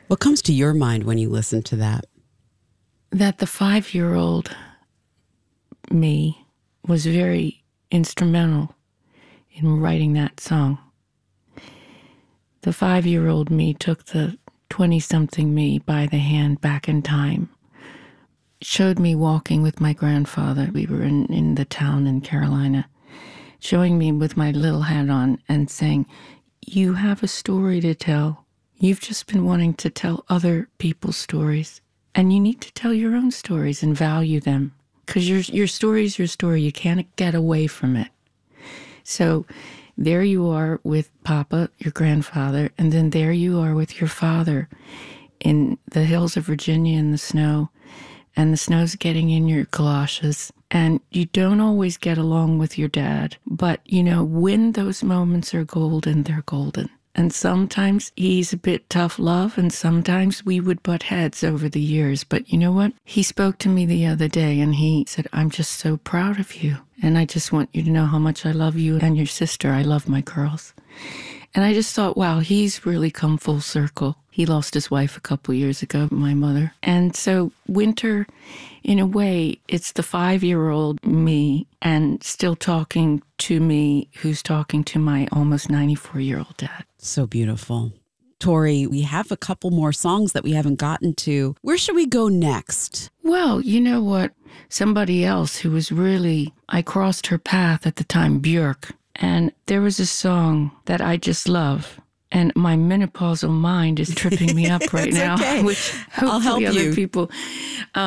What comes to your mind when you listen to that? That the 5-year-old me was very instrumental in writing that song. The 5-year-old me took the 20-something me by the hand back in time, showed me walking with my grandfather. We were in the town in Carolina, showing me with my little hat on and saying, you have a story to tell. You've just been wanting to tell other people's stories, and you need to tell your own stories and value them, because your story is your story. You can't get away from it. So there you are with Papa, your grandfather, and then there you are with your father in the hills of Virginia in the snow, and the snow's getting in your galoshes, and you don't always get along with your dad. But, when those moments are golden, they're golden. And sometimes he's a bit tough love, and sometimes we would butt heads over the years. But you know what? He spoke to me the other day, and he said, I'm just so proud of you. And I just want you to know how much I love you and your sister. I love my girls. And I just thought, wow, he's really come full circle. He lost his wife a couple years ago, my mother. And so Winter, in a way, it's the 5-year-old me and still talking to me who's talking to my almost 94-year-old dad. So beautiful. Tori, we have a couple more songs that we haven't gotten to. Where should we go next? Well, you know what? Somebody else who was really, I crossed her path at the time, Björk. And there was a song that I just love. And my menopausal mind is tripping me up right now, okay. Which hopefully I'll help other you. people.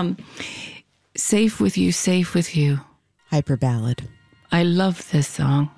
Safe with you, safe with you. Hyper ballad. I love this song.